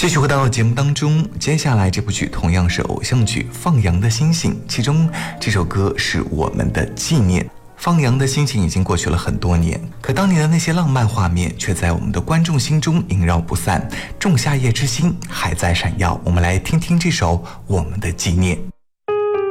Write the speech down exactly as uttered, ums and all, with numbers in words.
继续回到节目当中，接下来这部剧同样是偶像剧《放羊的星星》，其中这首歌是我们的纪念。放羊的心情已经过去了很多年，可当年的那些浪漫画面却在我们的观众心中萦绕不散，仲夏夜之星还在闪耀。我们来听听这首《我们的纪念》。